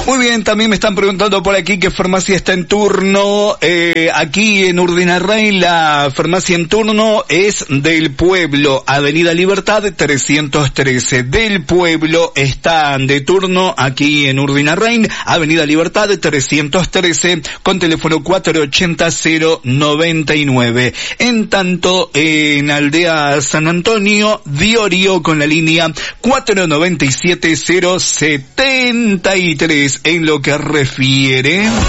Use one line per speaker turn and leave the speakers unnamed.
Muy bien, también me están preguntando por aquí qué farmacia está en turno. Aquí en Urdinarrain la farmacia en turno es del Pueblo, Avenida Libertad 313. Del Pueblo están de turno aquí en Urdinarrain, Avenida Libertad 313, con teléfono 480-099. En tanto, en Aldea San Antonio, Diorio con la línea 497-073. En lo que refiere